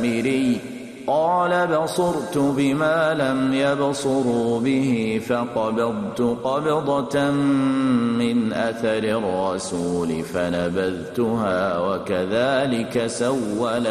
السامري قال بصرت بما لم يبصروا به فقبضت قبضة من أثر الرسول فنبذتها وكذلك سولت